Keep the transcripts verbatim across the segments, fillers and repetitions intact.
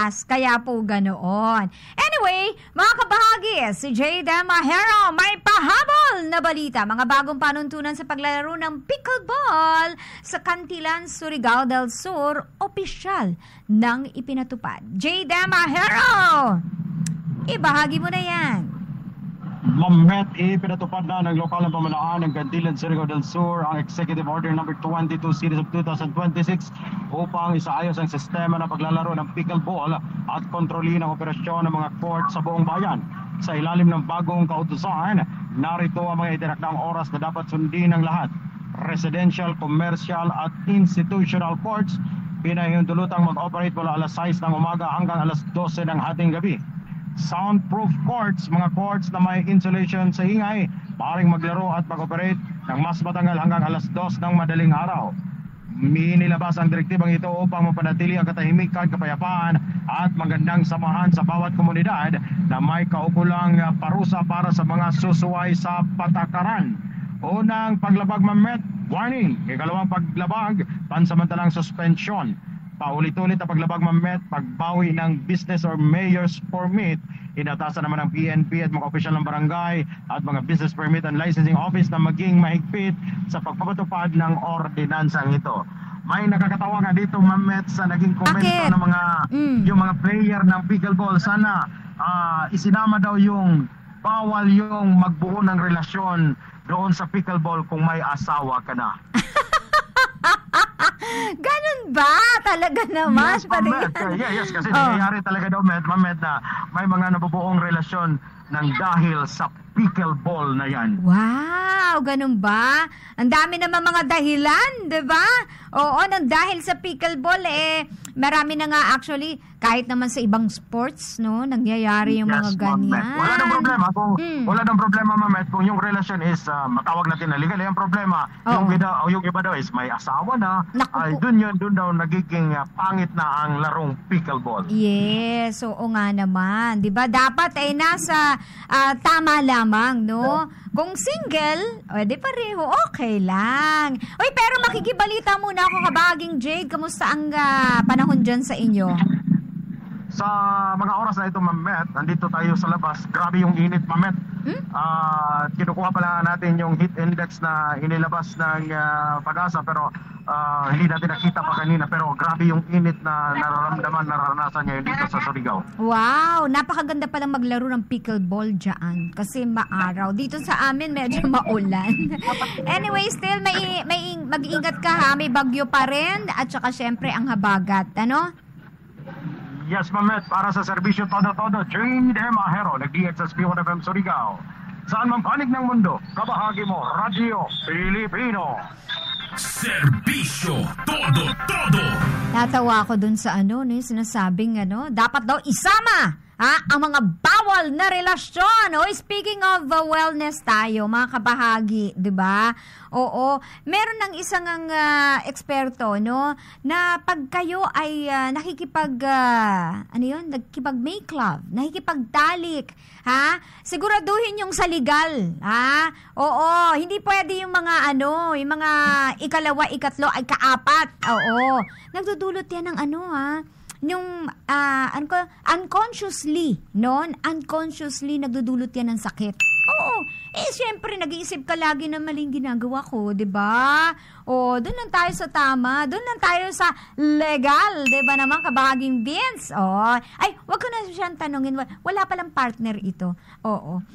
mataas. Kaya po ganoon. Anyway, mga kabahagi, si Jayden Mahero may pahabol na balita. Mga bagong panuntunan sa paglalaro ng pickleball sa Cantilan, Surigao del Sur, opisyal nang ipinatupad. Jayden Mahero, ibahagi mo na yan. Mamet, ipinatupad na ng lokal na pamalaan ng Cantilan, Surigao del Sur ang Executive Order number twenty-two Series of twenty twenty-six upang isaayos ang sistema ng paglalaro ng pickleball at kontrolin ang operasyon ng mga court sa buong bayan. Sa ilalim ng bagong kautusan, narito ang mga itinakdang oras na dapat sundin ng lahat. Residential, commercial at institutional courts pinahihintulutang mag-operate mula alas sais ng umaga hanggang alas dose ng hating gabi. Soundproof courts, mga courts na may insulation sa ingay, maaaring maglaro at mag-operate ng mas matagal hanggang alas dos ng madaling araw. Minilabas ang direktibang ito upang mapanatili ang katahimikan, kapayapaan at magandang samahan sa bawat komunidad na may kaukulang parusa para sa mga susuway sa patakaran. Unang paglabag, Mamet, warning. Ikalawang paglabag, pansamantalang suspension. Paulit-ulit ang paglabag, Mamet, pagbawi ng business or mayor's permit. Inatasan naman ng P N P at mga opisyal ng barangay at mga business permit and licensing office na maging mahigpit sa pagpapatupad ng ordinansang ito. May nakakatawa nga dito, Mamet, sa naging komento Bakit? ng mga Mm. yung mga player ng pickleball. Sana ah, isinama daw yung bawal yung magbuo ng relasyon doon sa pickleball kung may asawa ka na. Ganun ba? Talaga naman. Yes, Mamet. Yeah, yes, kasi oh. nangyayari talaga daw, Mamet, Mamet, na may mga nabubuong relasyon ng dahil sa pickleball na yan. Wow, ganun ba? Ang dami naman mga dahilan, di ba? Oo, nang dahil sa pickleball, eh, marami na nga actually, kahit naman sa ibang sports, no, nangyayari yung yes, mga ganyan. Mamet. Wala nang problema kung mm. wala nang problema, Mamet, kung yung relasyon is uh, matawag natin na legal. Yung problema, oh. yung, iba, yung iba daw is may asawa na, Naku, ay dun yun, dun daw nagiging uh, pangit na ang larong pickleball. Yes, oo nga naman. 'Di ba? Dapat ay nasa uh, tama lamang, no? Kung single, o di pareho, okay lang. Uy, pero makikibalita muna ako, kabaging Jade. Kamusta ang uh, panahon dyan sa inyo? Sa mga oras na ito, Mamet, nandito tayo sa labas. Grabe yung init, Mamet. Hmm? Uh, kinukuha pala natin yung heat index na inilabas ng uh, Pag-asa, pero uh, hindi natin nakita pa kanina. Pero grabe yung init na nararamdaman, naranasan niya dito sa Surigao. Wow, napakaganda palang maglaro ng pickleball dyan kasi maaraw. Dito sa amin medyo maulan. Anyway, still may, may mag-ingat ka ha, may bagyo pa rin at saka syempre ang habagat, ano? Yes, Mamet, para sa serbisyo todo-todo, Jayden Mahero, nag-D X S P one F M Surigao. Saan man panig ng mundo, kabahagi mo, Radyo Pilipino. Serbisyo todo-todo. Natawa ako dun sa ano, no, sinasabing ano, dapat daw isama ha, ang mga bawal na relasyon. O, speaking of uh, wellness tayo, mga kabahagi, di ba? Oo, meron ng isang uh, eksperto, no, na pag kayo ay uh, nakikipag, uh, ano yun, nakikipag-make love, nakikipagtalik, ha, siguraduhin yung sa legal, ha? Oo, hindi pwede yung mga, ano, yung mga ikalawa, ikatlo, ay kaapat, oo. Nagdudulot yan ng ano, ha? Yung uh, un- unconsciously, no? Unconsciously nagdudulot yan ng sakit. Oo. Eh, syempre, nag-iisip ka lagi na maling ginagawa ko, di ba? O, doon lang tayo sa tama. Doon lang tayo sa legal, di ba naman, kabahaging Vince? O, ay, wag ko na siyang tanongin. Wala palang partner ito. Oo.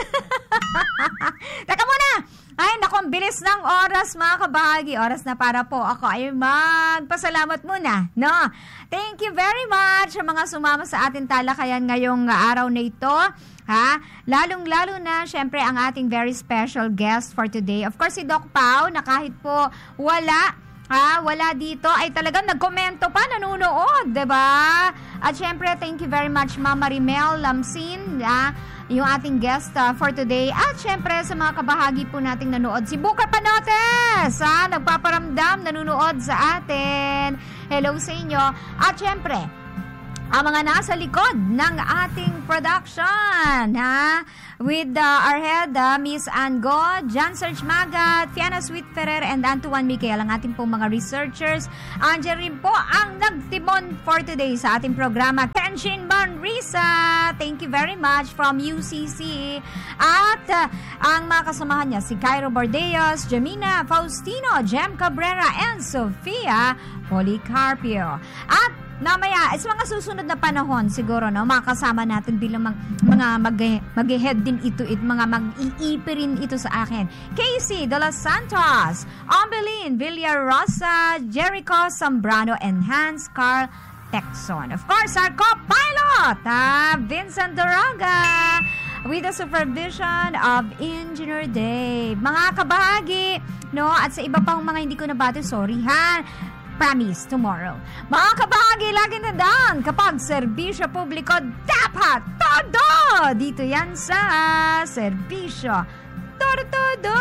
Teka muna! Ay, naku, ang bilis ng oras, mga kabahagi. Oras na para po ako ay magpasalamat muna, no? Thank you very much sa mga sumama sa ating talakayan ngayong araw na ito. Ha? Lalong-lalo na, syempre, ang ating very special guest for today. Of course, si Doc Pao, na kahit po wala, ha, wala dito, ay talagang nagkomento pa, nanunood, diba? At syempre, thank you very much, Mama Rimel Lamsin, ha? Yung ating guest uh, for today. At syempre, sa mga kabahagi po nating nanood, si Buka Panotes, ha? Nagpaparamdam, nanunood sa atin. Hello sa inyo. At syempre, ang mga nasa likod ng ating production, ha? With uh, our head, uh, Miss Ann Go, John Serge Magat, Fiona Sweet Ferrer, and Antoine Michael, ang ating pong mga researchers. Andiyan rin po ang nagtibon for today sa ating programa, Kenshin Manrisa. Thank you very much from U C C. At uh, ang mga kasamahan niya, si Cairo Bordeos, Jamina Faustino, Jem Cabrera, and Sofia Policarpio. At namaya, sa mga susunod na panahon, siguro, no, makasama natin bilang mag, mga mag- mag-head din ito, it, mga mag-iipi rin ito sa akin. Casey De Los Santos, Ombelin Villarosa, Jericho Zambrano, and Hans Carl Texon. Of course, our co-pilot, ah, Vincent Duraga, with the supervision of Engineer Dave. Mga kabahagi, no, at sa iba pang mga hindi ko nabati, sorry ha, promise tomorrow. Mga kabahagi, lagi na daan kapag serbisyo publiko dapat todo! Dito yan sa serbisyo todo-todo!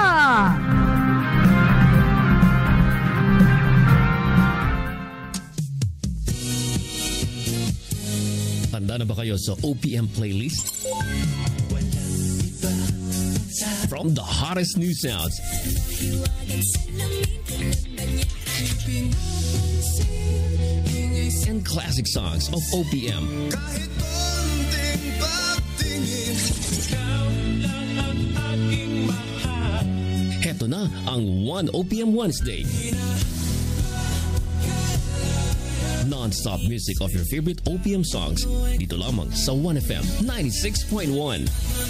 Handa na ba kayo sa O P M playlist? From the hottest new sounds and classic songs of O P M. Heto na ang One O P M Wednesday. Non-stop music of your favorite O P M songs dito lamang sa one F M ninety-six point one.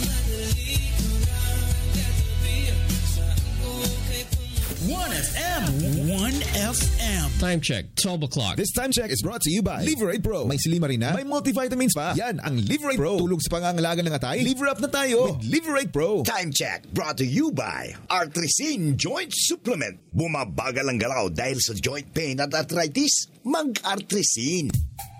one F M. one F M. Time check, twelve o'clock. This time check is brought to you by Liverate Pro. May silima rin na, may multivitamins pa. Yan ang Liverate Pro. Tulog sa pangangalaga ng atay. Liver up na tayo with Liverate Pro. Time check brought to you by Artrisin Joint Supplement. Bumabagal ang galaw dahil sa joint pain at arthritis. Mag-Artrisin.